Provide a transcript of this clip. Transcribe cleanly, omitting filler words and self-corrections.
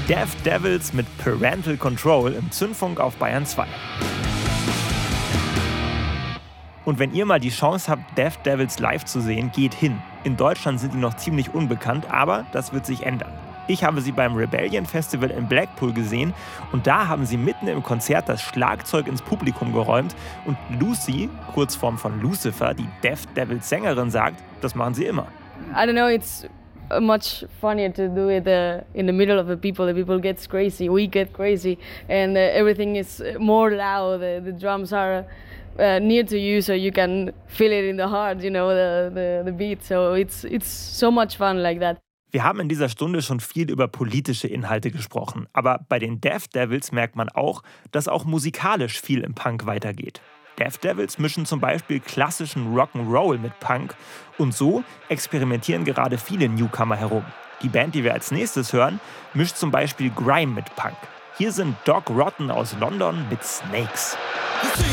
Deaf Devils mit Parental Control im Zündfunk auf Bayern 2. Und wenn ihr mal die Chance habt, Deaf Devils live zu sehen, geht hin. In Deutschland sind die noch ziemlich unbekannt, aber das wird sich ändern. Ich habe sie beim Rebellion Festival in Blackpool gesehen und da haben sie mitten im Konzert das Schlagzeug ins Publikum geräumt und Lucy, Kurzform von Lucifer, die Deaf Devils Sängerin, sagt, das machen sie immer. I don't know, it's much funnier to do it in the middle of the people. The people gets crazy, we get crazy, and everything is more loud. The drums are near to you, so you can feel it in the heart, you know, the beat. So it's so much fun like that. Wir haben in dieser Stunde schon viel über politische Inhalte gesprochen, aber bei den Deaf Devils merkt man auch, dass auch musikalisch viel im Punk weitergeht. Deaf Devils mischen zum Beispiel klassischen Rock'n'Roll mit Punk und so experimentieren gerade viele Newcomer herum. Die Band, die wir als nächstes hören, mischt zum Beispiel Grime mit Punk. Hier sind Doc Rotten aus London mit Snakes.